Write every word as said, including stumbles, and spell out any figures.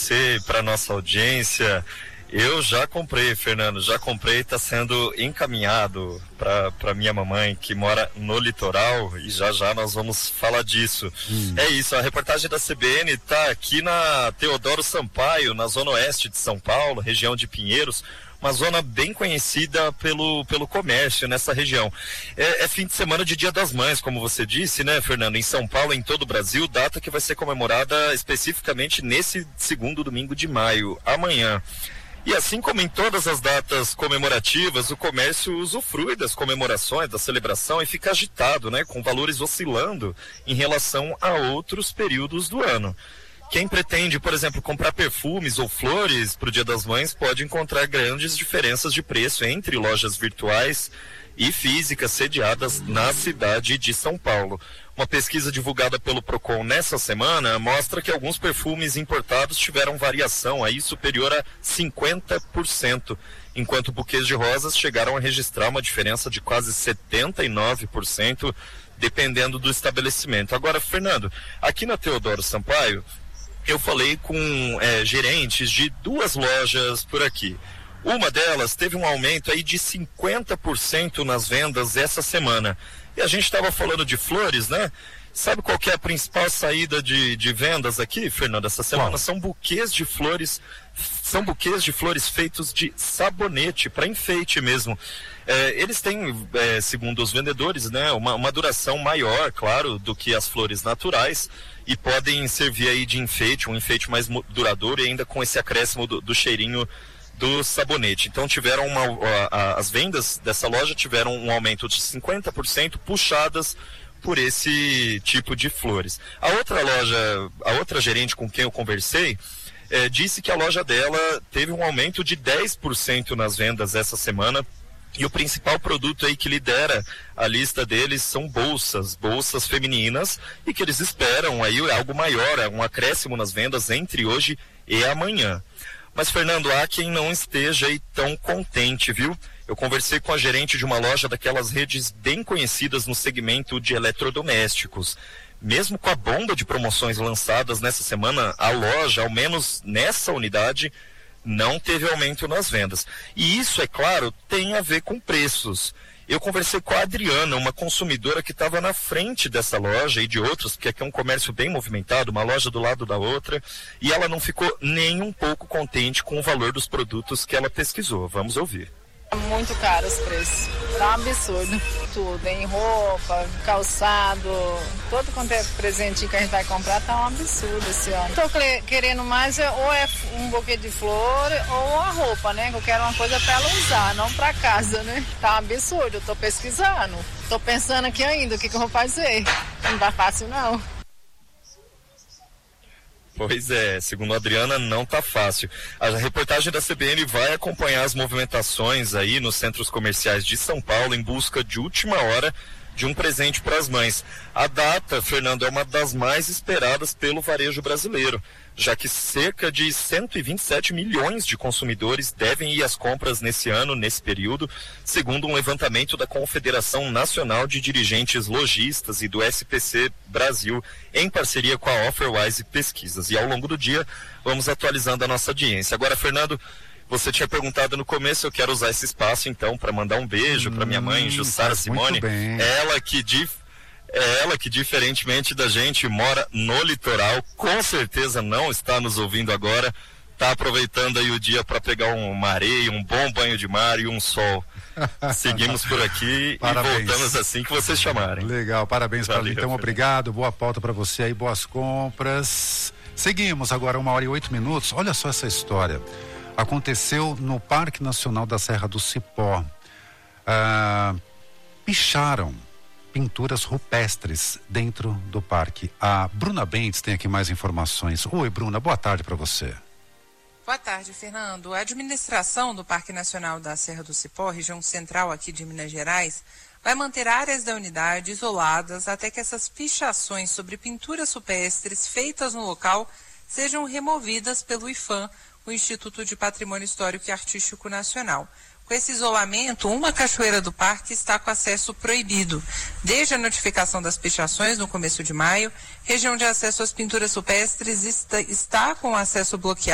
você, para nossa audiência. Eu já comprei, Fernando, já comprei, está sendo encaminhado para minha mamãe que mora no litoral e já já nós vamos falar disso. Hum. É isso, a reportagem da C B N está aqui na Teodoro Sampaio, na zona oeste de São Paulo, região de Pinheiros, uma zona bem conhecida pelo, pelo comércio nessa região. É, é fim de semana de Dia das Mães, como você disse, né, Fernando? Em São Paulo, em todo o Brasil, data que vai ser comemorada especificamente nesse segundo domingo de maio, amanhã. E assim como em todas as datas comemorativas, o comércio usufrui das comemorações, da celebração e fica agitado, né, com valores oscilando em relação a outros períodos do ano. Quem pretende, por exemplo, comprar perfumes ou flores para o Dia das Mães pode encontrar grandes diferenças de preço entre lojas virtuais e físicas sediadas na cidade de São Paulo. Uma pesquisa divulgada pelo Procon nessa semana mostra que alguns perfumes importados tiveram variação aí superior a cinquenta por cento, enquanto buquês de rosas chegaram a registrar uma diferença de quase setenta e nove por cento, dependendo do estabelecimento. Agora, Fernando, aqui na Teodoro Sampaio, eu falei com é, gerentes de duas lojas por aqui. Uma delas teve um aumento aí de cinquenta por cento nas vendas essa semana. E a gente estava falando de flores, né? Sabe qual que é a principal saída de, de vendas aqui, Fernando, essa semana? Bom. São buquês de flores, são buquês de flores feitos de sabonete, para enfeite mesmo. É, eles têm, é, segundo os vendedores, né, uma, uma duração maior, claro, do que as flores naturais e podem servir aí de enfeite, um enfeite mais duradouro e ainda com esse acréscimo do, do cheirinho do sabonete. Então tiveram uma, a, a, as vendas dessa loja tiveram um aumento de cinquenta por cento puxadas por esse tipo de flores. A outra loja, a outra gerente com quem eu conversei, é, disse que a loja dela teve um aumento de dez por cento nas vendas essa semana. E o principal produto aí que lidera a lista deles são bolsas, bolsas femininas, e que eles esperam aí algo maior, um acréscimo nas vendas entre hoje e amanhã. Mas, Fernando, há quem não esteja aí tão contente, viu? Eu conversei com a gerente de uma loja daquelas redes bem conhecidas no segmento de eletrodomésticos. Mesmo com a bomba de promoções lançadas nessa semana, a loja, ao menos nessa unidade, não teve aumento nas vendas. E isso, é claro, tem a ver com preços. Eu conversei com a Adriana, uma consumidora que estava na frente dessa loja e de outras, porque aqui é um comércio bem movimentado, uma loja do lado da outra, e ela não ficou nem um pouco contente com o valor dos produtos que ela pesquisou. Vamos ouvir. Muito caro os preços, tá um absurdo. Tudo, em roupa, calçado, todo quanto é presentinho que a gente vai comprar tá um absurdo esse ano. Tô querendo mais ou é um buquê de flor ou a roupa, né? Eu quero uma coisa pra ela usar, não pra casa, né? Tá um absurdo, eu tô pesquisando. Tô pensando aqui ainda o que, que eu vou fazer. Não tá fácil não. Pois é, segundo a Adriana, não tá fácil. A reportagem da C B N vai acompanhar as movimentações aí nos centros comerciais de São Paulo em busca de última hora de um presente para as mães. A data, Fernando, é uma das mais esperadas pelo varejo brasileiro, já que cerca de cento e vinte e sete milhões de consumidores devem ir às compras nesse ano, nesse período, segundo um levantamento da Confederação Nacional de Dirigentes Lojistas e do S P C Brasil, em parceria com a Offerwise Pesquisas. E ao longo do dia, vamos atualizando a nossa audiência. Agora, Fernando, você tinha perguntado no começo, eu quero usar esse espaço então para mandar um beijo para minha mãe, Jussara Simone. Ela que dif... é ela que diferentemente da gente mora no litoral, com certeza não está nos ouvindo agora, está aproveitando aí o dia para pegar uma areia, um bom banho de mar e um sol. Seguimos por aqui e voltamos assim que vocês chamarem. Legal, parabéns para então, obrigado, boa pauta para você aí, boas compras. Seguimos agora uma hora e oito minutos. Olha só essa história. Aconteceu no Parque Nacional da Serra do Cipó. Ah, picharam pinturas rupestres dentro do parque. A Bruna Bentes tem aqui mais informações. Oi, Bruna, boa tarde para você. Boa tarde, Fernando. A administração do Parque Nacional da Serra do Cipó, região central aqui de Minas Gerais, vai manter áreas da unidade isoladas até que essas pichações sobre pinturas rupestres feitas no local sejam removidas pelo IPHAN, o Instituto de Patrimônio Histórico e Artístico Nacional. Com esse isolamento, uma cachoeira do parque está com acesso proibido. Desde a notificação das pichações no começo de maio, região de acesso às pinturas rupestres está, está com acesso bloqueado